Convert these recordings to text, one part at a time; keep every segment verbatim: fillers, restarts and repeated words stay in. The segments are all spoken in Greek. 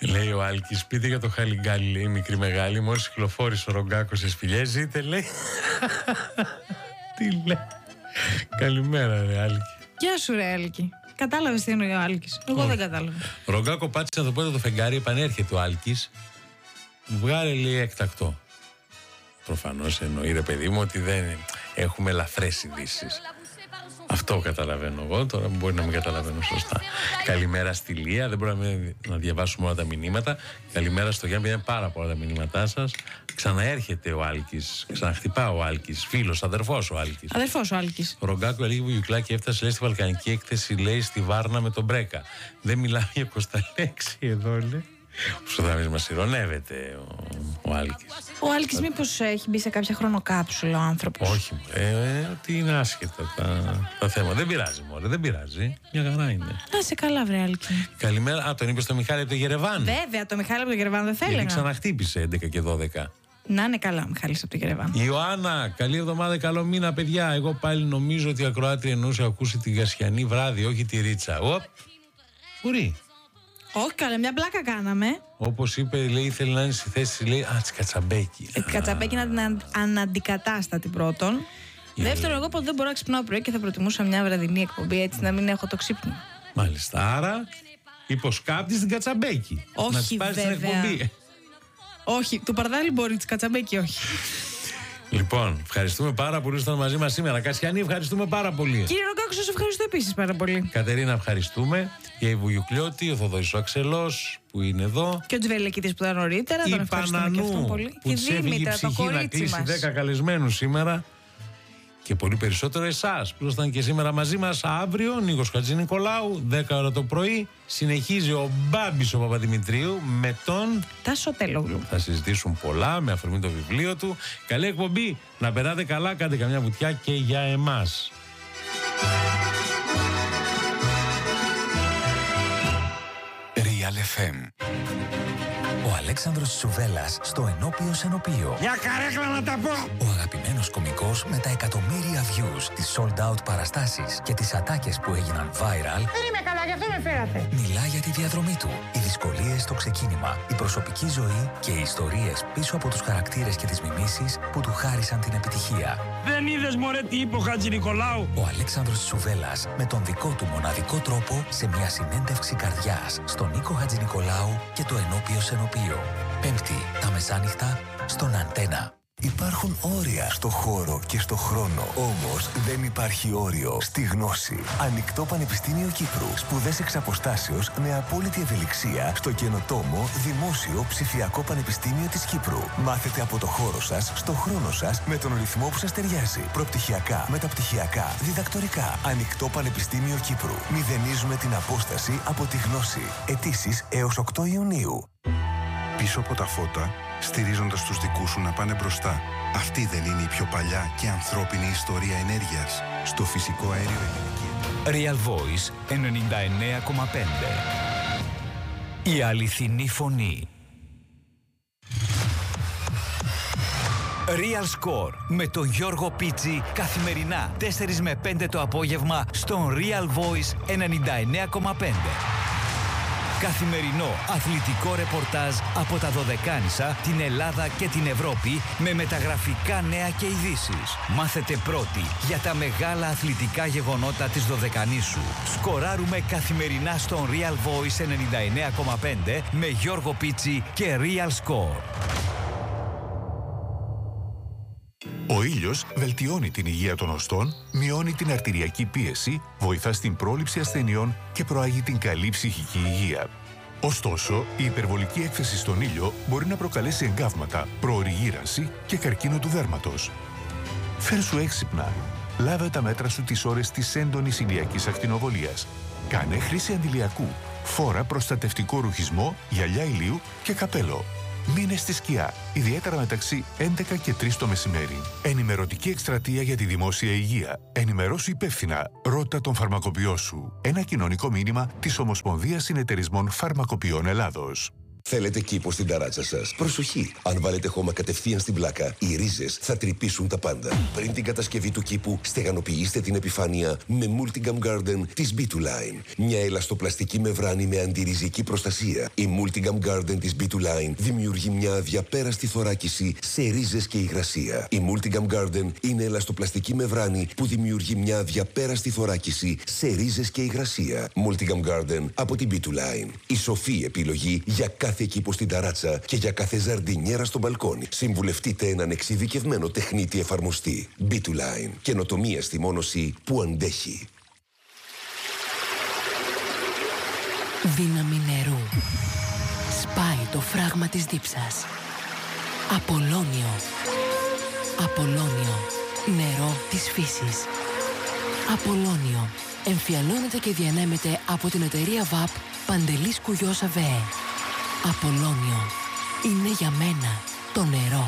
Λέει ο Άλκης, πείτε για το Χαλιγκάλι, λέει μικρή μεγάλη. Μόλις κυκλοφόρησε ο Ρογκάκος στις φυλιές, ζείτε, λέει. Τι λέει. Καλημέρα, ρε Άλκη. Γεια σου, ρε Άλκη. Κατάλαβες τι εννοεί ο Άλκης. Εγώ oh. δεν κατάλαβα. Ρογκάκο, πάτησε να το πω το φεγγάρι, επανέρχεται ο Άλκης. Βγάλε, λέει, έκτακτο. Προφανώς εννοεί, ρε παιδί μου, ότι δεν έχουμε ελαφρές ειδήσεις. Αυτό καταλαβαίνω εγώ, τώρα μπορεί να μην καταλαβαίνω σωστά. Καλημέρα στη Λία, δεν μπορούμε να διαβάσουμε όλα τα μηνύματα. Καλημέρα στο Γιάννη, είναι πάρα πολλά τα μηνύματά σας. Ξαναέρχεται ο Άλκης, ξαναχτυπά ο Άλκης, φίλος, αδερφός ο Άλκης. Αδερφός ο Άλκης. Ο Ρογκάκο έλεγε Βουγιουκλάκη έφτασε, λέει, στη Βαλκανική έκθεση, λέει, στη Βάρνα με τον Μπρέκα. Δεν μιλάει για Κωνσταλέξη εδώ, λέει. Που θα μας ειρωνεύεται ο, ο Άλκης. Ο Άλκης μήπως έχει μπει σε κάποια χρονοκάψουλα ο άνθρωπος? Όχι, ε, ε, ότι είναι άσχετα τα, τα θέματα. Δεν πειράζει, μωρέ, δεν πειράζει. Μια χαρά είναι. Να σε καλά, βρε Άλκη. Καλημέρα. Α, τον είπε στο Μιχάλη από το Γερεβάν. Βέβαια, το Μιχάλη από το Γερεβάν δεν θα έλεγα. Γιατί ξαναχτύπησε έντεκα και δώδεκα. Να είναι καλά ο Μιχάλης από το Γερεβάν. Ιωάννα, καλή εβδομάδα, καλό μήνα, παιδιά. Εγώ πάλι νομίζω ότι η ακροάτρια εννοούσε ακούσει την Γασιανή βράδυ, όχι τη Ρίτσα. Οπ. Πουρί. Όχι, καλά, μια πλάκα κάναμε. Όπως είπε, λέει, ήθελε να είναι στη θέση, λέει, α, της Κατσαμπέκη. Ε, Κατσαμπέκη να την αναντικατάστατη πρώτον. Για Δεύτερον, εγώ ποτέ δεν μπορώ να ξυπνάω πρωί και θα προτιμούσα μια βραδινή εκπομπή, έτσι να μην έχω το ξύπνιο. Μάλιστα. Άρα, υποσκάπτεις την Κατσαμπέκη. Όχι, να της πάρεις βέβαια. την εκπομπή. Όχι, του Παρδάλη μπορεί, της Κατσαμπέκη όχι. Λοιπόν, ευχαριστούμε πάρα πολύ που ήσασταν μαζί μας σήμερα. Κασιανή, ευχαριστούμε πάρα πολύ. Κύριε Ρογκάκο, σας ευχαριστώ επίσης πάρα πολύ. Κατερίνα, ευχαριστούμε. Η Βουγιουκλιώτη, ο Θοδωρής ο Αξελός που είναι εδώ. Και ο Τζβελεκίδης που ήταν νωρίτερα. Η τον ευχαριστούμε Πανανού, και αυτόν πολύ. που Και της έφυγε η ψυχή να κλείσει δέκα καλεσμένους σήμερα. Και πολύ περισσότερο εσάς που ήσασταν και σήμερα μαζί μας. Αύριο, Νίκος Χατζηνικολάου, δέκα ώρα το πρωί. Συνεχίζει ο Μπάμπης ο Παπαδημητρίου με τον Τάσο Τελόγλου. Θα συζητήσουν πολλά με αφορμή το βιβλίο του. Καλή εκπομπή. Να περάτε καλά, κάντε καμιά βουτιά και για εμάς. Real εφ εμ. Ο Αλέξανδρος Τσουβέλλας στο Ενώπιος Ενωπείο. Για καρέκλα να τα πω! Ο αγαπημένος κωμικός με τα εκατομμύρια views, τις sold out παραστάσεις και τις ατάκες που έγιναν viral. Δεν είμαι καλά, γι' αυτό με φέρατε. Μιλά για τη διαδρομή του, οι δυσκολίες στο ξεκίνημα, η προσωπική ζωή και οι ιστορίες πίσω από τους χαρακτήρες και τις μιμήσεις που του χάρισαν την επιτυχία. Δεν είδες, μωρέ, τι είπε ο Χατζηνικολάου? Ο Αλέξανδρος Τσουβέλλας με τον δικό του μοναδικό τρόπο σε μια συνέντευξη καρδιάς στον Νίκο Χατζηνικολάου και το Ενώπιος Ενωπείο. Πέμπτη, τα μεσάνυχτα, στον Αντένα. Υπάρχουν όρια στο χώρο και στο χρόνο. Όμως δεν υπάρχει όριο στη γνώση. Ανοιχτό Πανεπιστήμιο Κύπρου. Σπουδές εξ αποστάσεως με απόλυτη ευελιξία στο καινοτόμο Δημόσιο Ψηφιακό Πανεπιστήμιο της Κύπρου. Μάθετε από το χώρο σας, στο χρόνο σας, με τον ρυθμό που σας ταιριάζει. Προπτυχιακά, μεταπτυχιακά, διδακτορικά. Ανοιχτό Πανεπιστήμιο Κύπρου. Μηδενίζουμε την απόσταση από τη γνώση. Αιτήσεις έως οκτώ Ιουνίου. Πίσω από τα φώτα, στηρίζοντας τους δικούς σου να πάνε μπροστά. Αυτή δεν είναι η πιο παλιά και ανθρώπινη ιστορία ενέργειας στο φυσικό αέριο ελληνική. Real Voice ενενήντα εννέα κόμμα πέντε. Η αληθινή φωνή. Real Score με τον Γιώργο Πίτσι καθημερινά τέσσερα με πέντε το απόγευμα στον Real Voice ενενήντα εννέα κόμμα πέντε. Καθημερινό αθλητικό ρεπορτάζ από τα Δωδεκάνησα, την Ελλάδα και την Ευρώπη με μεταγραφικά νέα και ειδήσεις. Μάθετε πρώτοι για τα μεγάλα αθλητικά γεγονότα της Δωδεκανήσου. Σκοράρουμε καθημερινά στον Real Voice ενενήντα εννέα κόμμα πέντε με Γιώργο Πίτσι και Real Score. Ο ήλιος βελτιώνει την υγεία των οστών, μειώνει την αρτηριακή πίεση, βοηθά στην πρόληψη ασθενειών και προάγει την καλή ψυχική υγεία. Ωστόσο, η υπερβολική έκθεση στον ήλιο μπορεί να προκαλέσει εγκάβματα, προωρή γύρανση και καρκίνο του δέρματος. Φέρσου έξυπνα. Λάβε τα μέτρα σου τις ώρες της έντονης ηλιακής ακτινοβολίας. Κάνε χρήση αντιλιακού. Φόρα προστατευτικό ρουχισμό, γυαλιά ηλίου και καπέλο. Μείνε στη σκιά, ιδιαίτερα μεταξύ έντεκα και τρεις το μεσημέρι. Ενημερωτική εκστρατεία για τη δημόσια υγεία. Ενημερώσου υπεύθυνα. Ρώτα τον φαρμακοποιό σου. Ένα κοινωνικό μήνυμα της Ομοσπονδίας Συνεταιρισμών Φαρμακοποιών Ελλάδος. Θέλετε κήπο στην ταράτσα σας? Προσοχή! Αν βάλετε χώμα κατευθείαν στην πλάκα, οι ρίζες θα τρυπήσουν τα πάντα. Πριν την κατασκευή του κήπου, στεγανοποιήστε την επιφάνεια με Multigam Garden της μπι του Line. Μια ελαστοπλαστική μεμβράνη με αντιριζική προστασία. Η Multigam Garden της μπι του Line δημιουργεί μια αδιαπέραστη θωράκιση σε ρίζες και υγρασία. Η Multigam Garden είναι ελαστοπλαστική μεμβράνη που δημιουργεί μια αδιαπέραστη θωράκιση σε ρίζες και υγρασία. Multigam Garden από την μπι του Line. Η σοφή επιλογή για κάθε κήπο στην ταράτσα και για κάθε ζαρντινιέρα στο μπαλκόνι. Συμβουλευτείτε έναν εξειδικευμένο τεχνίτη εφαρμοστή. μπι του Line. Καινοτομία στη μόνωση που αντέχει. Δύναμη νερού. Σπάει το φράγμα της δίψας. Απολώνιο. Απολώνιο. Νερό της φύσης. Απολώνιο. Εμφιαλώνεται και διανέμεται από την εταιρεία βαπ Παντελής Κουγιός ΑΒΕ. Απολώνιο. Είναι για μένα το νερό.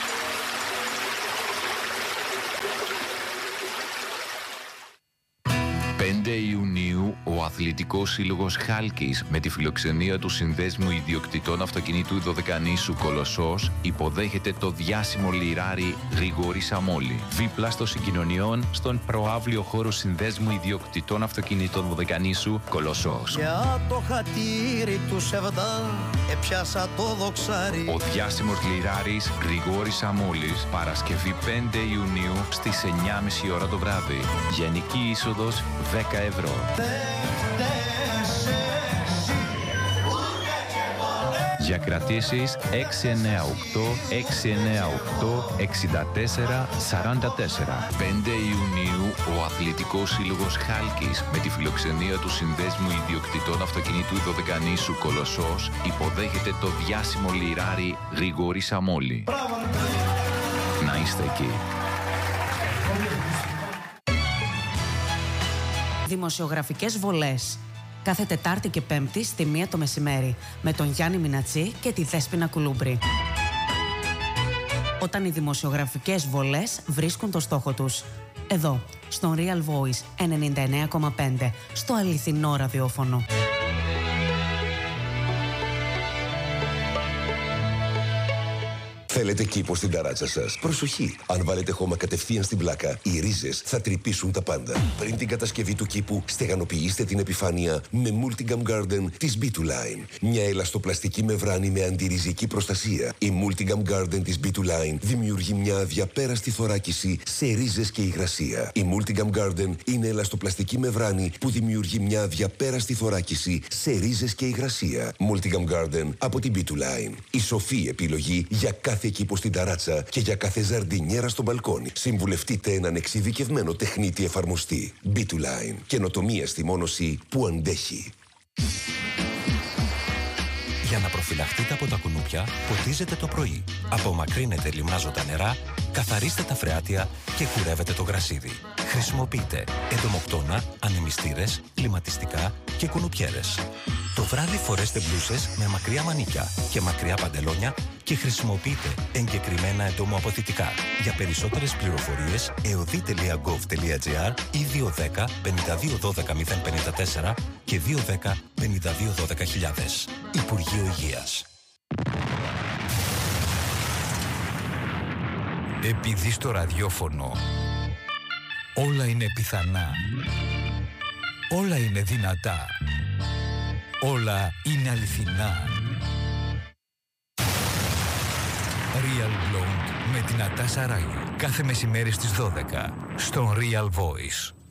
πέντε Ιουνίου, ο Αθλητικός Σύλλογος Χάλκης με τη φιλοξενία του Συνδέσμου Ιδιοκτητών Αυτοκινήτου Δωδεκανήσου Κολοσσός υποδέχεται το διάσημο λιράρι Γρηγόρη Σαμόλη. Δίπλα στο συγκοινωνιών στον προαύλιο χώρο Συνδέσμου Ιδιοκτητών Αυτοκινήτων Δωδεκανήσου Κολοσσός. Για το χατήρι του Σεβδά έπιασα το δοξάρι. Ο διάσημος λιράρης Γρηγόρη Σαμόλης, Παρασκευή πέντε Ιουνίου στις εννιά και μισή ώρα το βράδυ. Γενική είσοδος δέκα ευρώ. Για κρατήσεις έξι εννιά οκτώ έξι εννιά οκτώ εξήντα τέσσερα σαράντα τέσσερα. πέντε Ιουνίου, ο Αθλητικός Σύλλογος Χάλκης με τη φιλοξενία του Συνδέσμου Ιδιοκτητών Αυτοκινήτου Δωδεκανήσου Κολοσσός υποδέχεται το διάσημο λιράρι Γρηγόρη Σαμόλη. Να είστε εκεί. Δημοσιογραφικές βολές. Κάθε Τετάρτη και Πέμπτη στη μία το μεσημέρι με τον Γιάννη Μινατσί και τη Δέσποινα Κουλούμπρη. Όταν οι δημοσιογραφικές βολές βρίσκουν το στόχο τους. Εδώ, στον Real Voice ενενήντα εννέα κόμμα πέντε, στο αληθινό ραδιόφωνο. Θέλετε κήπο στην ταράτσα σας? Προσοχή! Αν βάλετε χώμα κατευθείαν στην πλάκα, οι ρίζες θα τρυπήσουν τα πάντα. Πριν την κατασκευή του κήπου, στεγανοποιήστε την επιφάνεια με Multigam Garden της μπι του Line. Μια ελαστοπλαστική μεμβράνη με αντιριζική προστασία. Η Multigam Garden της μπι του Line δημιουργεί μια αδιαπέραστη θωράκιση σε ρίζες και υγρασία. Η Multigam Garden είναι ελαστοπλαστική μεμβράνη που δημιουργεί μια αδιαπέραστη θωράκιση σε ρίζες και υγρασία. Multigam Garden από την μπι του Line. Η σοφή επιλογή για κάθε κήπο στην ταράτσα και για κάθε ζαρντινιέρα στο μπαλκόνι. Συμβουλευτείτε έναν εξειδικευμένο τεχνίτη εφαρμοστή. μπι του Line. Καινοτομία στη μόνωση που αντέχει. Για να προφυλαχτείτε από τα κουνούπια, ποτίζετε το πρωί. Απομακρύνετε λιμνάζοντα νερά, καθαρίστε τα φρεάτια και κουρεύετε το γρασίδι. Χρησιμοποιείτε εντομοκτώνα, ανεμιστήρες, κλιματιστικά και κουνουπιέρες. Το βράδυ φορέστε μπλούσες με μακριά μανίκια και μακριά παντελόνια και χρησιμοποιείτε εγκεκριμένα εντομοαποθητικά. Για περισσότερες πληροφορίες, εωδή τελεία γκοβ τελεία τζι άρ ή δύο ένα μηδέν πέντε δύο ένα δύο μηδέν πέντε τέσσερα και δύο ένα μηδέν πέντε δύο ένα δύο χιλιάδες. Υπουργείο Υγείας. Επειδή στο ραδιόφωνο όλα είναι πιθανά, όλα είναι δυνατά, όλα είναι αληθινά. Real Blonde με την Νατάσα Ράγη. Κάθε μεσημέρι στις δώδεκα στον Real Voice.